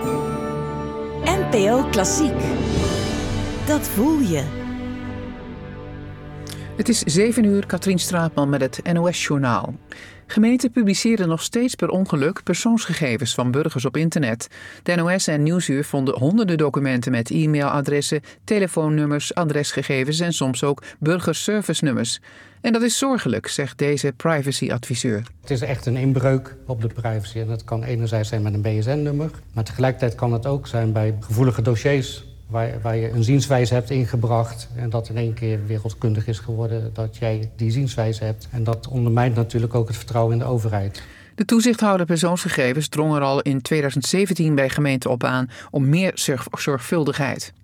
NPO Klassiek. Dat voel je. Het is 7:00, Katrien Straatman met het NOS-journaal. Gemeenten publiceren nog steeds per ongeluk persoonsgegevens van burgers op internet. De NOS en Nieuwsuur vonden honderden documenten met e-mailadressen, telefoonnummers, adresgegevens en soms ook burgerservice-nummers. En dat is zorgelijk, zegt deze privacy-adviseur. Het is echt een inbreuk op de privacy. En dat kan enerzijds zijn met een BSN-nummer. Maar tegelijkertijd kan het ook zijn bij gevoelige dossiers waar je een zienswijze hebt ingebracht en dat in één keer wereldkundig is geworden dat jij die zienswijze hebt. En dat ondermijnt natuurlijk ook het vertrouwen in de overheid. De toezichthouder persoonsgegevens drong er al in 2017 bij gemeenten op aan om meer zorgvuldigheid.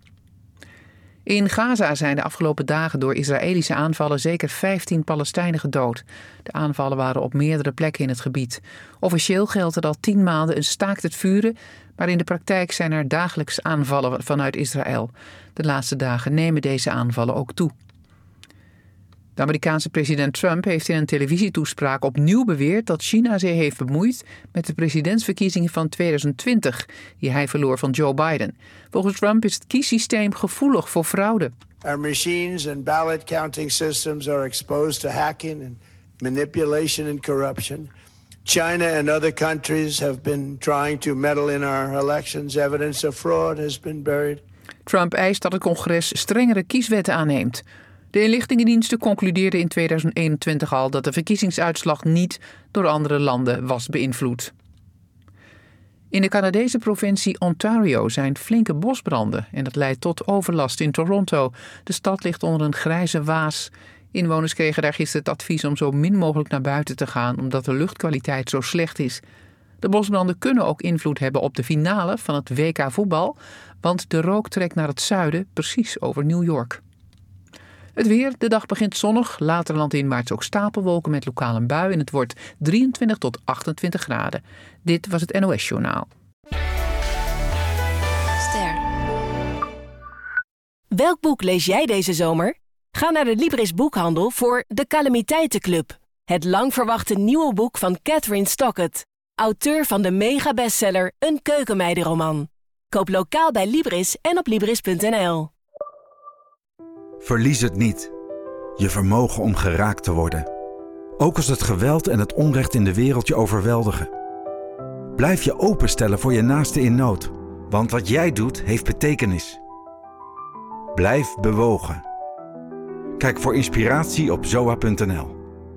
In Gaza zijn de afgelopen dagen door Israëlische aanvallen zeker 15 Palestijnen gedood. De aanvallen waren op meerdere plekken in het gebied. Officieel geldt er al 10 maanden een staakt het vuren, maar in de praktijk zijn er dagelijks aanvallen vanuit Israël. De laatste dagen nemen deze aanvallen ook toe. De Amerikaanse president Trump heeft in een televisietoespraak opnieuw beweerd dat China zich heeft bemoeid met de presidentsverkiezingen van 2020, die hij verloor van Joe Biden. Volgens Trump is het kiessysteem gevoelig voor fraude. Our machines and ballot counting systems are exposed to hacking and manipulation and corruption. China and other countries have been trying to meddle in our elections. Evidence of fraud has been buried. Trump eist dat het congres strengere kieswetten aanneemt. De inlichtingendiensten concludeerden in 2021 al dat de verkiezingsuitslag niet door andere landen was beïnvloed. In de Canadese provincie Ontario zijn flinke bosbranden en dat leidt tot overlast in Toronto. De stad ligt onder een grijze waas. Inwoners kregen daar gisteren het advies om zo min mogelijk naar buiten te gaan omdat de luchtkwaliteit zo slecht is. De bosbranden kunnen ook invloed hebben op de finale van het WK voetbal, want de rook trekt naar het zuiden, precies over New York. Het weer, de dag begint zonnig, later landinwaarts ook stapelwolken met lokaal een bui en het wordt 23 tot 28 graden. Dit was het NOS-journaal. Ster. Welk boek lees jij deze zomer? Ga naar de Libris Boekhandel voor De Calamiteitenclub. Het lang verwachte nieuwe boek van Catherine Stockett, auteur van de mega-bestseller Een keukenmeidenroman. Koop lokaal bij Libris en op Libris.nl. Verlies het niet. Je vermogen om geraakt te worden. Ook als het geweld en het onrecht in de wereld je overweldigen. Blijf je openstellen voor je naaste in nood. Want wat jij doet, heeft betekenis. Blijf bewogen. Kijk voor inspiratie op zoa.nl.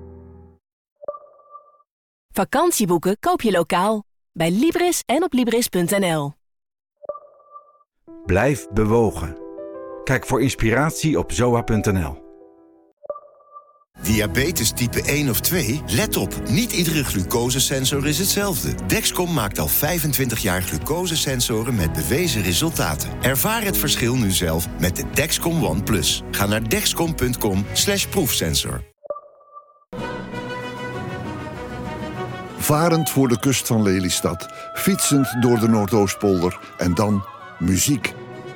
Vakantieboeken koop je lokaal. Bij Libris en op Libris.nl. Blijf bewogen. Kijk voor inspiratie op zoa.nl. Diabetes type 1 of 2? Let op, niet iedere glucosesensor is hetzelfde. Dexcom maakt al 25 jaar glucosesensoren met bewezen resultaten. Ervaar het verschil nu zelf met de Dexcom ONE+. Ga naar dexcom.com/proefsensor. Varend voor de kust van Lelystad, fietsend door de Noordoostpolder en dan muziek.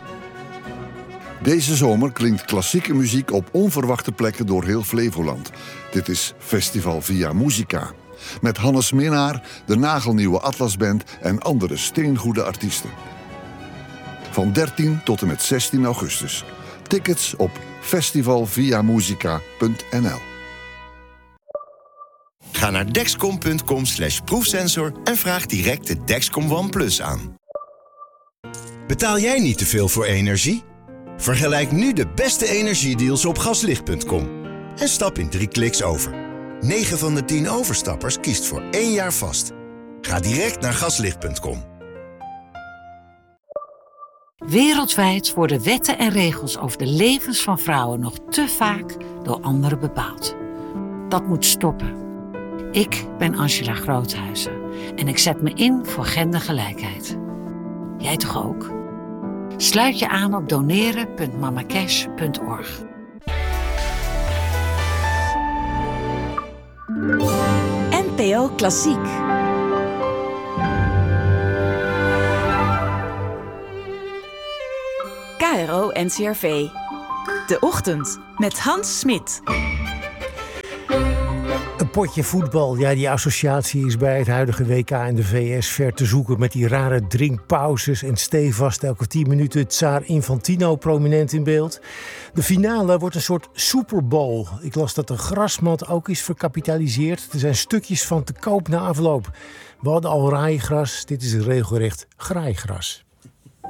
Deze zomer klinkt klassieke muziek op onverwachte plekken door heel Flevoland. Dit is Festival Via Musica. Met Hannes Minnaar, de nagelnieuwe Atlasband en andere steengoede artiesten. Van 13 tot en met 16 augustus. Tickets op festivalviamusica.nl. Ga naar dexcom.com/proefsensor en vraag direct de Dexcom ONE+ aan. Betaal jij niet te veel voor energie? Vergelijk nu de beste energiedeals op gaslicht.com. En stap in 3 kliks over. 9 van de 10 overstappers kiest voor 1 jaar vast. Ga direct naar gaslicht.com. Wereldwijd worden wetten en regels over de levens van vrouwen nog te vaak door anderen bepaald. Dat moet stoppen. Ik ben Angela Groothuizen en ik zet me in voor gendergelijkheid. Jij toch ook? Sluit je aan op doneren.mamacash.org. NPO Klassiek. KRO NCRV. De Ochtend met Hans Smit. potje voetbal. Ja, die associatie is bij het huidige WK in de VS ver te zoeken met die rare drinkpauzes en stevast elke 10 minuten Tsaar Infantino prominent in beeld. De finale wordt een soort Super Bowl. Ik las dat de grasmat ook is verkapitaliseerd. Er zijn stukjes van te koop na afloop. We hadden al raaigras, dit is regelrecht graaigras.